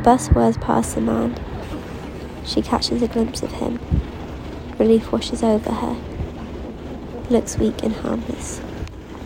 bus whirs past the man. She catches a glimpse of him. Relief washes over her. He looks weak and harmless.